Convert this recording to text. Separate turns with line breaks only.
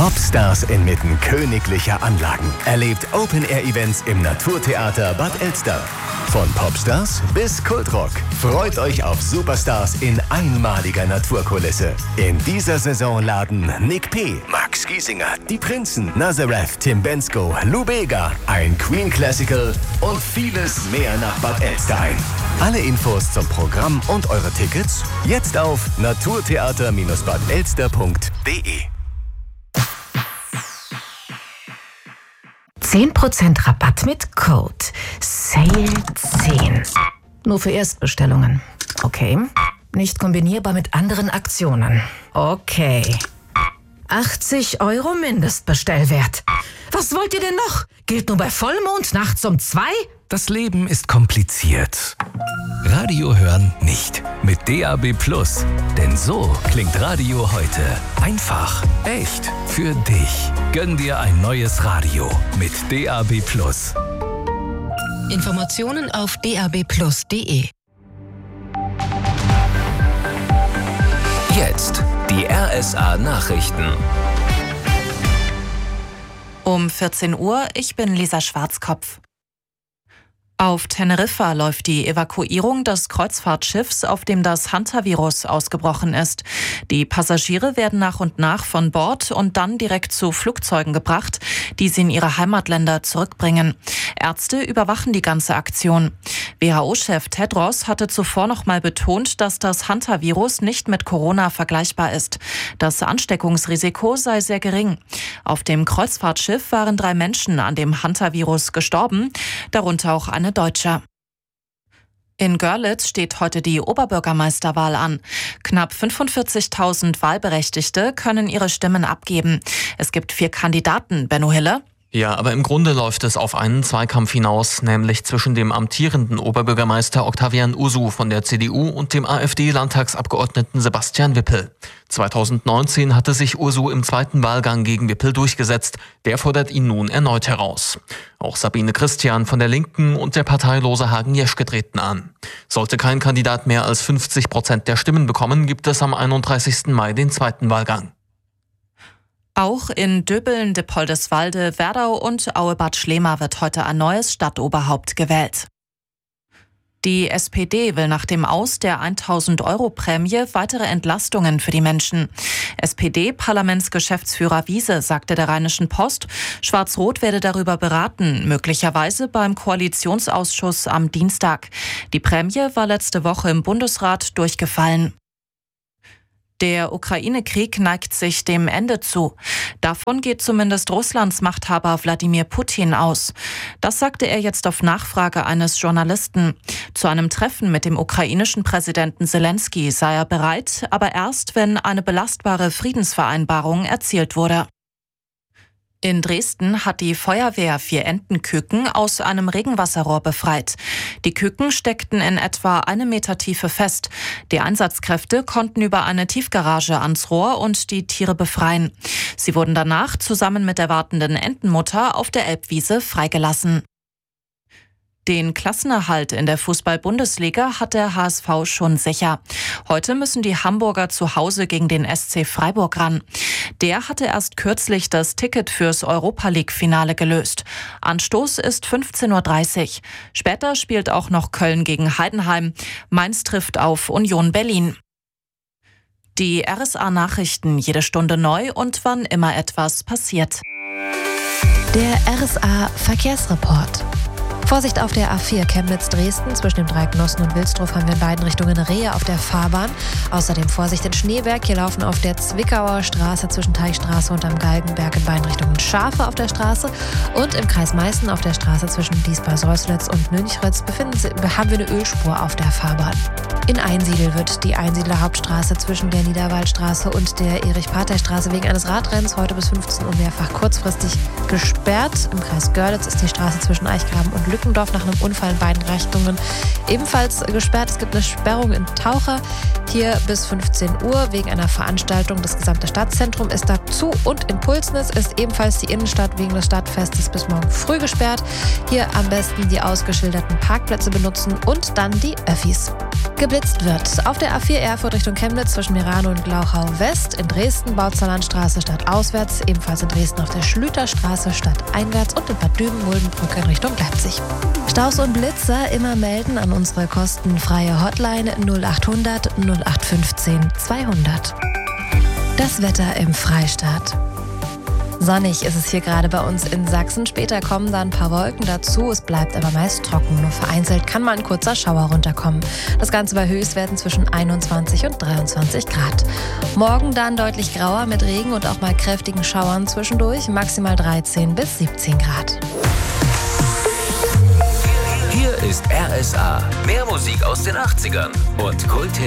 Popstars inmitten königlicher Anlagen. Erlebt Open-Air-Events im Naturtheater Bad Elster. Von Popstars bis Kultrock. Freut euch auf Superstars in einmaliger Naturkulisse. In dieser Saison laden Nick P., Max Giesinger, Die Prinzen, Nazareth, Tim Bensko, Lou Bega, ein Queen Classical und vieles mehr nach Bad Elster ein. Alle Infos zum Programm und eure Tickets jetzt auf naturtheater-badelster.de.
10% Rabatt mit Code SALE10. Nur für Erstbestellungen. Okay. Nicht kombinierbar mit anderen Aktionen. Okay. 80 € Mindestbestellwert. Was wollt ihr denn noch? Gilt nur bei Vollmond nachts um 2?
Das Leben ist kompliziert. Radio hören nicht. Mit DAB+. Denn so klingt Radio heute. Einfach, echt, für dich. Gönn dir ein neues Radio mit DAB+.
Informationen auf dabplus.de.
Jetzt die RSA Nachrichten.
Um 14 Uhr, ich bin Lisa Schwarzkopf. Auf Teneriffa läuft die Evakuierung des Kreuzfahrtschiffs, auf dem das Hantavirus ausgebrochen ist. Die Passagiere werden nach und nach von Bord und dann direkt zu Flugzeugen gebracht, die sie in ihre Heimatländer zurückbringen. Ärzte überwachen die ganze Aktion. WHO-Chef Tedros hatte zuvor noch mal betont, dass das Hantavirus nicht mit Corona vergleichbar ist. Das Ansteckungsrisiko sei sehr gering. Auf dem Kreuzfahrtschiff waren 3 Menschen an dem Hantavirus gestorben, darunter auch eine Deutsche. In Görlitz steht heute die Oberbürgermeisterwahl an. Knapp 45.000 Wahlberechtigte können ihre Stimmen abgeben. Es gibt 4 Kandidaten. Benno Hille.
Ja, aber im Grunde läuft es auf einen Zweikampf hinaus, nämlich zwischen dem amtierenden Oberbürgermeister Octavian Usu von der CDU und dem AfD-Landtagsabgeordneten Sebastian Wippel. 2019 hatte sich Usu im zweiten Wahlgang gegen Wippel durchgesetzt. Der fordert ihn nun erneut heraus. Auch Sabine Christian von der Linken und der parteilose Hagen Jeschke treten an. Sollte kein Kandidat mehr als 50% der Stimmen bekommen, gibt es am 31. Mai den zweiten Wahlgang.
Auch in Döbeln, Dippoldeswalde, Werdau und Aue-Bad Schlema wird heute ein neues Stadtoberhaupt gewählt. Die SPD will nach dem Aus der 1.000-Euro-Prämie weitere Entlastungen für die Menschen. SPD-Parlamentsgeschäftsführer Wiese sagte der Rheinischen Post, Schwarz-Rot werde darüber beraten, möglicherweise beim Koalitionsausschuss am Dienstag. Die Prämie war letzte Woche im Bundesrat durchgefallen. Der Ukraine-Krieg neigt sich dem Ende zu. Davon geht zumindest Russlands Machthaber Wladimir Putin aus. Das sagte er jetzt auf Nachfrage eines Journalisten. Zu einem Treffen mit dem ukrainischen Präsidenten Zelensky sei er bereit, aber erst, wenn eine belastbare Friedensvereinbarung erzielt wurde. In Dresden hat die Feuerwehr 4 Entenküken aus einem Regenwasserrohr befreit. Die Küken steckten in etwa 1 Meter Tiefe fest. Die Einsatzkräfte konnten über eine Tiefgarage ans Rohr und die Tiere befreien. Sie wurden danach zusammen mit der wartenden Entenmutter auf der Elbwiese freigelassen. Den Klassenerhalt in der Fußball-Bundesliga hat der HSV schon sicher. Heute müssen die Hamburger zu Hause gegen den SC Freiburg ran. Der hatte erst kürzlich das Ticket fürs Europa-League-Finale gelöst. Anstoß ist 15:30 Uhr. Später spielt auch noch Köln gegen Heidenheim. Mainz trifft auf Union Berlin. Die RSA-Nachrichten jede Stunde neu und wann immer etwas passiert.
Der RSA-Verkehrsreport. Vorsicht auf der A4 Chemnitz-Dresden. Zwischen dem Dreieck Nossen und Wilsdruf haben wir in beiden Richtungen Rehe auf der Fahrbahn. Außerdem Vorsicht in Schneeberg. Hier laufen auf der Zwickauer Straße zwischen Teichstraße und am Galgenberg in beiden Richtungen Schafe auf der Straße. Und im Kreis Meißen auf der Straße zwischen Diesbach-Säuslitz und Münchritz haben wir eine Ölspur auf der Fahrbahn. In Einsiedel wird die Einsiedler Hauptstraße zwischen der Niederwaldstraße und der Erich-Partey-Straße wegen eines Radrennens heute bis 15 Uhr mehrfach kurzfristig gesperrt. Im Kreis Görlitz ist die Straße zwischen Eichgraben und Lückendorf nach einem Unfall in beiden Richtungen ebenfalls gesperrt. Es gibt eine Sperrung in Taucher hier bis 15 Uhr wegen einer Veranstaltung. Das gesamte Stadtzentrum ist dazu und in Pulsnitz ist ebenfalls die Innenstadt wegen des Stadtfestes bis morgen früh gesperrt. Hier am besten die ausgeschilderten Parkplätze benutzen und dann die Öffis. Geblitzt wird auf der A4 Erfurt Richtung Chemnitz zwischen Merano und Glauchau West, in Dresden Bautzer-Landstraße stadtauswärts, ebenfalls in Dresden auf der Schlüterstraße stadteinwärts und in Bad Düben-Muldenbrücke in Richtung Leipzig. Staus und Blitzer immer melden an unsere kostenfreie Hotline 0800 0815 200. Das Wetter im Freistaat. Sonnig ist es hier gerade bei uns in Sachsen. Später kommen dann ein paar Wolken dazu. Es bleibt aber meist trocken. Nur vereinzelt kann mal ein kurzer Schauer runterkommen. Das Ganze bei Höchstwerten zwischen 21 und 23 Grad. Morgen dann deutlich grauer mit Regen und auch mal kräftigen Schauern zwischendurch. Maximal 13 bis 17 Grad.
Hier ist RSA. Mehr Musik aus den 80ern und Kult